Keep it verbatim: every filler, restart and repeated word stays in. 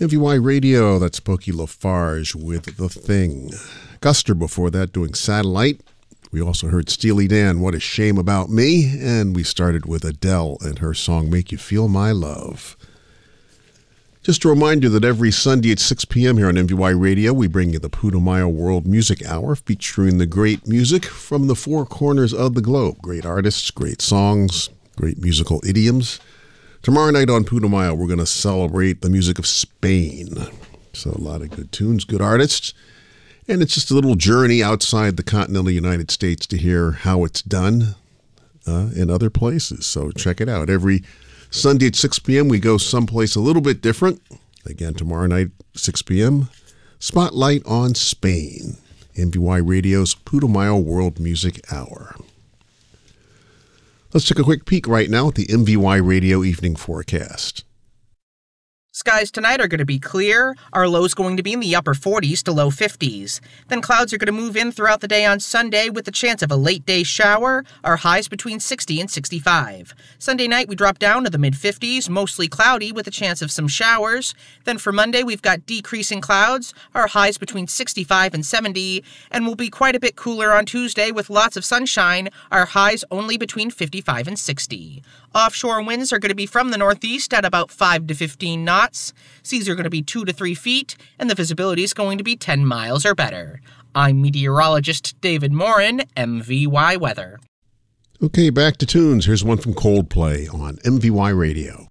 M V Y Radio, that's Pokey Lafarge with The Thing. Guster before that doing Satellite. We also heard Steely Dan, What a Shame About Me. And we started with Adele and her song Make You Feel My Love. Just a reminder that every Sunday at six p.m. here on M V Y Radio, we bring you the Putumayo World Music Hour featuring the great music from the four corners of the globe. Great artists, great songs, great musical idioms. Tomorrow night on Putumayo, we're going to celebrate the music of Spain. So a lot of good tunes, good artists. And it's just a little journey outside the continental United States to hear how it's done uh, in other places. So check it out. Every Sunday at six p.m., we go someplace a little bit different. Again, tomorrow night, six p.m., Spotlight on Spain. M V Y Radio's Putumayo World Music Hour. Let's take a quick peek right now at the M V Y Radio evening forecast. Skies tonight are going to be clear. Our low's going to be in the upper forties to low fifties. Then clouds are going to move in throughout the day on Sunday with the chance of a late day shower. Our highs between sixty and sixty-five. Sunday night we drop down to the mid fifties, mostly cloudy with a chance of some showers. Then for Monday we've got decreasing clouds. Our highs between sixty-five and seventy. And we'll be quite a bit cooler on Tuesday with lots of sunshine. Our highs only between fifty-five and sixty. Offshore winds are going to be from the northeast at about five to fifteen knots. Seas are going to be two to three feet, and the visibility is going to be ten miles or better. I'm meteorologist David Morin, M V Y Weather. Okay, back to tunes. Here's one from Coldplay on M V Y Radio.